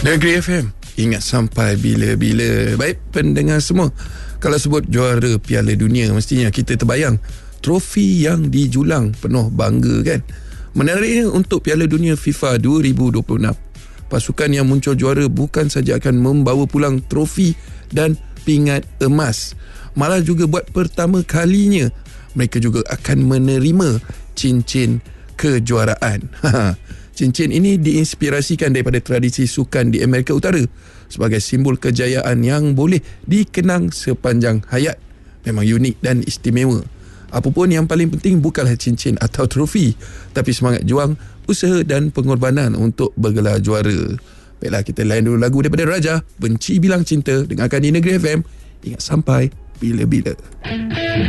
Negeri FM, ingat sampai bila-bila. Baik pendengar semua, kalau sebut juara Piala Dunia, mestinya kita terbayang trofi yang dijulang, penuh bangga kan. Menariknya, untuk Piala Dunia FIFA 2026, pasukan yang muncul juara bukan saja akan membawa pulang trofi dan pingat emas, malah juga buat pertama kalinya mereka juga akan menerima cincin kejuaraan. Cincin ini diinspirasikan daripada tradisi sukan di Amerika Utara sebagai simbol kejayaan yang boleh dikenang sepanjang hayat. Memang unik dan istimewa. Apapun yang paling penting bukanlah cincin atau trofi, tapi semangat juang, usaha dan pengorbanan untuk bergelar juara. Baiklah, kita layan dulu lagu daripada Raja, Benci Bilang Cinta. Dengarkan di Negeri FM. Ingat sampai bila-bila.